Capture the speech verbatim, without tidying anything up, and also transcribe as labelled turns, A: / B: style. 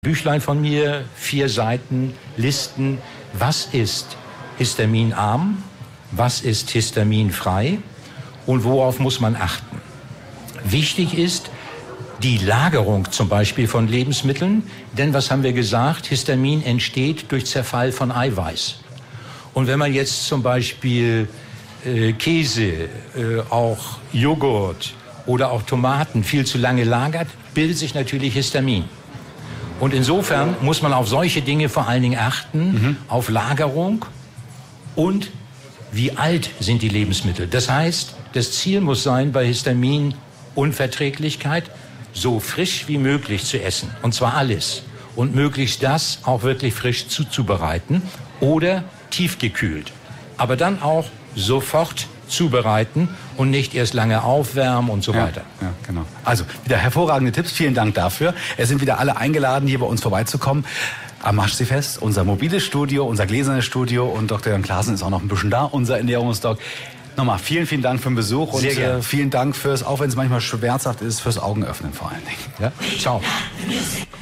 A: Büchlein von mir, vier Seiten, Listen, was ist histaminarm, was ist histaminfrei und worauf muss man achten. Wichtig ist die Lagerung zum Beispiel von Lebensmitteln, denn was haben wir gesagt, Histamin entsteht durch Zerfall von Eiweiß. Und wenn man jetzt zum Beispiel äh, Käse, äh, auch Joghurt oder auch Tomaten viel zu lange lagert, bildet sich natürlich Histamin. Und insofern muss man auf solche Dinge vor allen Dingen achten, mhm. auf Lagerung und wie alt sind die Lebensmittel. Das heißt, das Ziel muss sein, bei Histaminunverträglichkeit so frisch wie möglich zu essen. Und zwar alles. Und möglichst das auch wirklich frisch zuzubereiten oder tiefgekühlt. Aber dann auch sofort zubereiten und nicht erst lange aufwärmen und so
B: ja,
A: weiter.
B: Ja, genau. Also wieder hervorragende Tipps. Vielen Dank dafür. Es sind wieder alle eingeladen, hier bei uns vorbeizukommen. Am Maschseefest, unser mobiles Studio, unser gläsernes Studio, und Doktor Jan Klaassen ist auch noch ein bisschen da, unser Ernährungsdoc. Nochmal vielen, vielen Dank für den Besuch.
A: Sehr
B: und
A: gerne.
B: Äh, vielen Dank fürs, auch wenn es manchmal schmerzhaft ist, fürs Augenöffnen vor allen Dingen.
A: Ja? Ciao.